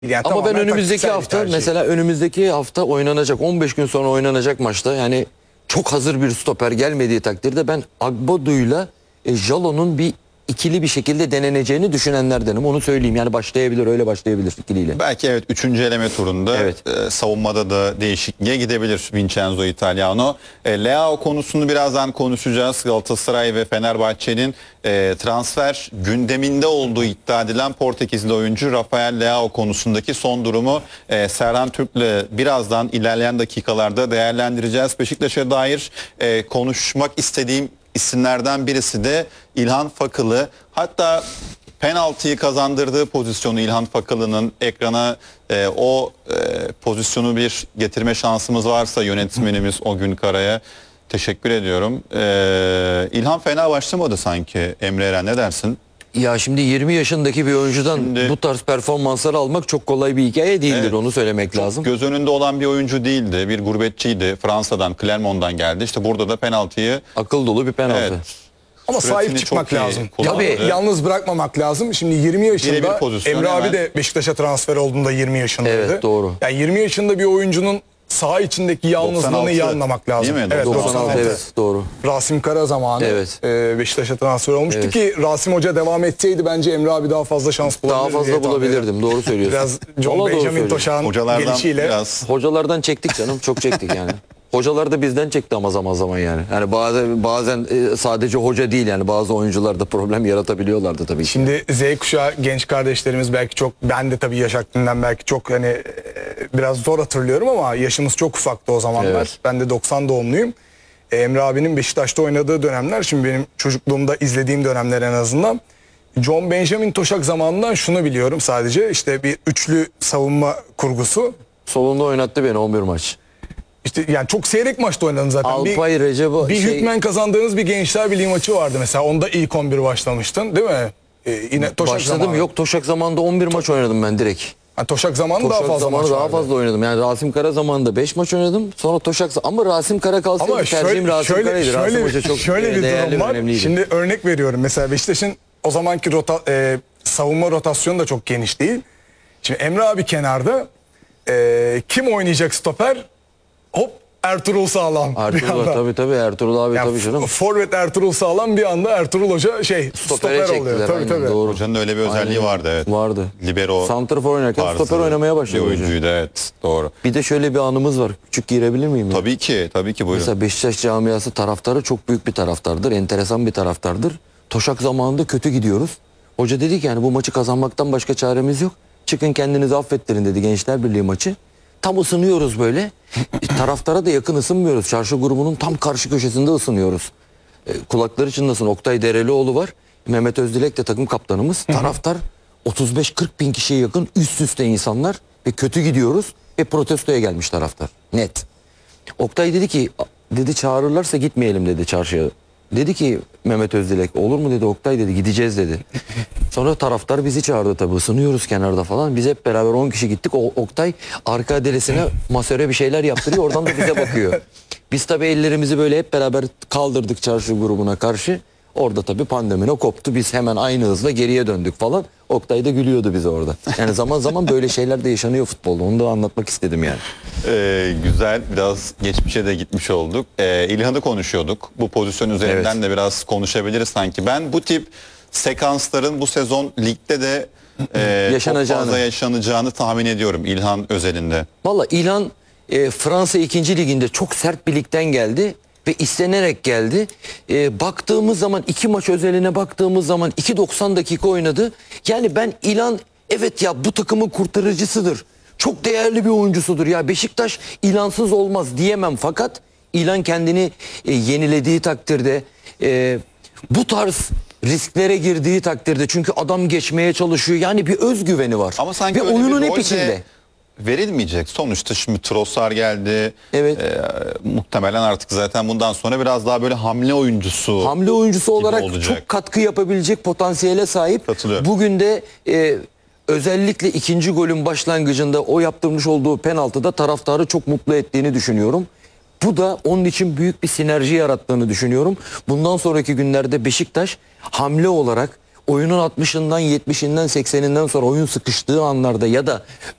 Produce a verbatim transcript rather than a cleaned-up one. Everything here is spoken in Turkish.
Yani Ama ben önümüzdeki hafta tercih. mesela önümüzdeki hafta oynanacak on beş gün sonra oynanacak maçta yani çok hazır bir stoper gelmediği takdirde ben Agbodu'yla e, Jalon'un bir ikili bir şekilde deneneceğini düşünenlerdenim. Onu söyleyeyim. Yani başlayabilir, öyle başlayabilir ikiliyle. Belki evet üçüncü eleme turunda Evet. e, savunmada da değişikliğe gidebilir Vincenzo Italiano. E, Leao konusunu birazdan konuşacağız. Galatasaray ve Fenerbahçe'nin e, transfer gündeminde olduğu iddia edilen Portekizli oyuncu Rafael Leao konusundaki son durumu e, Serhan Türk'le birazdan ilerleyen dakikalarda değerlendireceğiz. Beşiktaş'a dair e, konuşmak istediğim isimlerden birisi de İlhan Fakılı. Hatta penaltıyı kazandırdığı pozisyonu İlhan Fakılı'nın ekrana e, o e, pozisyonu bir getirme şansımız varsa yönetmenimiz o gün Kara'ya teşekkür ediyorum. E, İlhan fena başlamadı sanki Emre Eren, ne dersin? Ya şimdi yirmi yaşındaki bir oyuncudan Şimdi- bu tarz performansları almak çok kolay bir hikaye değildir. Evet. Onu söylemek lazım. Göz önünde olan bir oyuncu değildi. Bir gurbetçiydi. Fransa'dan, Clermont'dan geldi. İşte burada da penaltıyı Akıl dolu bir penaltı. evet, Ama süratini sahip çıkmak çok iyi lazım. kullandı. Tabii. Yalnız bırakmamak lazım. Şimdi yirmi yaşında Birebir pozisyon Emre abi hemen. de Beşiktaş'a transfer olduğunda yirmi yaşındaydı. Evet, doğru. Yani yirmi yaşında bir oyuncunun saha içindeki yalnızlığını doksan altı iyi anlamak lazım. değil mi? Evet, doksan altı. doksan altı, evet doğru. Rasim Kara zamanı Evet. e, Beşiktaş'a transfer olmuştu Evet. ki Rasim Hoca devam etseydi bence Emre abi daha fazla şans bulabilirdi. Daha diye fazla tahmin bulabilirdim. ediyorum. Doğru söylüyorsun. Biraz John Vallahi doğru Benjamin söylüyorsun. Toşak'ın hocalardan gelişiyle. biraz Hocalardan çektik canım. Çok çektik yani. Hocalar da bizden çekti ama zaman zaman yani. Yani bazen bazen e, sadece hoca değil yani bazı oyuncular da problem yaratabiliyorlardı tabii ki. Şimdi Z kuşağı genç kardeşlerimiz belki çok, ben de tabii yaş hakkından belki çok hani e, biraz zor hatırlıyorum ama yaşımız çok ufaktı o zamanlar. Evet. Ben de doksan doğumluyum. E, Emre abinin Beşiktaş'ta oynadığı dönemler, şimdi benim çocukluğumda izlediğim dönemler en azından. John Benjamin Toşak zamanından şunu biliyorum sadece, işte bir üçlü savunma kurgusu. Solunda oynattı beni on bir maç. İşte yani çok seyrek maçta oynadın zaten. Alpay, bir, Recep bir şey, hükmen kazandığınız bir Gençler Birliği maçı vardı mesela. Onda ilk on bir başlamıştın değil mi? E, yine Toşak başladım zamanı. yok Toşak zamanında on bir maç oynadım ben direkt. Ha, Toşak zamanı Toşak daha fazla zamanı maç daha vardı. fazla oynadım. Yani Rasim Kara zamanında beş maç oynadım. Sonra Toşak ama Rasim Kara kalsaydı Ama tercihim şöyle, Rasim şöyle, Kara'ydı. Rasim şöyle, Hoca çok şöyle bir değerli durum ve var. önemliydi. Şimdi örnek veriyorum. Mesela Beşiktaş'ın o zamanki rota, e, savunma rotasyonu da çok geniş değil. Şimdi Emre abi kenarda, e, kim oynayacak stoper? Hop, Ertuğrul Sağlam. bir Ertuğrul anda. tabii tabii Ertuğrul abi Yani tabii canım. forvet Ertuğrul Sağlam, bir anda Ertuğrul Hoca şey Stopere stoper çektiler, oluyor. Tabii aynen, tabii. doğru. hocanın öyle bir özelliği Aynen. vardı evet. Vardı. Libero Santrafor oynarken tarzı stoper oynamaya bir başladı hoca. oyuncuydu, evet doğru. Bir de şöyle bir anımız var. Küçük girebilir miyim? ya? Tabii ki tabii ki buyurun. Mesela Beşiktaş camiası taraftarı çok büyük bir taraftardır. Enteresan bir taraftardır. Toşak zamanında kötü gidiyoruz. Hoca dedi ki yani bu maçı kazanmaktan başka çaremiz yok. Çıkın kendinizi affettirin dedi Gençler Birliği maçı. Tam ısınıyoruz böyle. E, Taraftara da yakın ısınmıyoruz. Çarşı grubunun tam karşı köşesinde ısınıyoruz. E, kulakları çınlasın. Oktay Derelioğlu var. Mehmet Özdilek de takım kaptanımız. Taraftar otuz beş kırk bin kişiye yakın üst üste insanlar ve kötü gidiyoruz ve protestoya gelmiş taraftar. Net. Oktay dedi ki dedi çağırırlarsa gitmeyelim dedi çarşıya. Dedi ki Mehmet Özdilek olur mu dedi, Oktay dedi gideceğiz dedi. Sonra taraftar bizi çağırdı tabii, ısınıyoruz kenarda falan. Biz hep beraber on kişi gittik. O Oktay arka derisine masöre bir şeyler yaptırıyor, oradan da bize bakıyor. Biz tabii ellerimizi böyle hep beraber kaldırdık çarşı grubuna karşı. Orada tabii pandemine koptu. Biz hemen aynı hızla geriye döndük falan. Oktay da gülüyordu bize orada. Yani zaman zaman böyle şeyler de yaşanıyor futbolda. Onu da anlatmak istedim yani. Ee, güzel, biraz geçmişe de gitmiş olduk. Ee, İlhan'ı konuşuyorduk. Bu pozisyon üzerinden Evet. de biraz konuşabiliriz sanki. Ben bu tip sekansların bu sezon ligde de e, Yaşanacağını. çok fazla yaşanacağını tahmin ediyorum İlhan özelinde. Valla İlhan e, Fransa ikinci liginde çok sert bir ligden geldi ve istenerek geldi. E, baktığımız zaman iki maç özeline baktığımız zaman iki doksan dakika oynadı. Yani ben İlhan evet ya bu takımın kurtarıcısıdır. Çok değerli bir oyuncusudur. Ya Beşiktaş İlhansız olmaz diyemem fakat İlhan kendini e, yenilediği takdirde e, bu tarz risklere girdiği takdirde, çünkü adam geçmeye çalışıyor. Yani bir özgüveni var. Ama sanki ve öyle oyunun bir hep rol de içinde. verilmeyecek. Sonuçta şimdi Trossard geldi. Evet. Ee, muhtemelen artık zaten bundan sonra biraz daha böyle hamle oyuncusu. Hamle oyuncusu olarak olacak. çok katkı yapabilecek potansiyele sahip. Katılıyorum. Bugün de e, özellikle ikinci golün başlangıcında o yaptırmış olduğu penaltıda taraftarı çok mutlu ettiğini düşünüyorum. Bu da onun için büyük bir sinerji yarattığını düşünüyorum. Bundan sonraki günlerde Beşiktaş hamle olarak oyunun altmışından yetmişinden sekseninden sonra oyun sıkıştığı anlarda ya da